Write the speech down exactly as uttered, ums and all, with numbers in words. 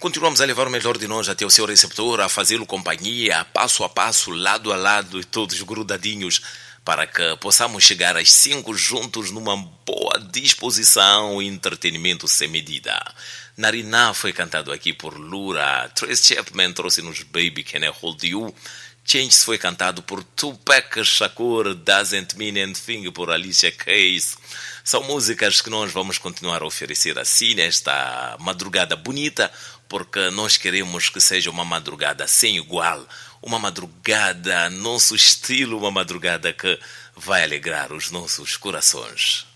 Continuamos a levar o melhor de nós até o seu receptor, a fazê-lo companhia, passo a passo, lado a lado e todos grudadinhos, para que possamos chegar às cinco juntos numa boa disposição e entretenimento sem medida. Nariná foi cantado aqui por Lura, Trace Chapman trouxe-nos Baby Can I Hold You, Changes foi cantado por Tupac Shakur, Doesn't Mean Anything por Alicia Keys. São músicas que nós vamos continuar a oferecer assim nesta madrugada bonita, porque nós queremos que seja uma madrugada sem igual, uma madrugada nosso estilo, uma madrugada que vai alegrar os nossos corações.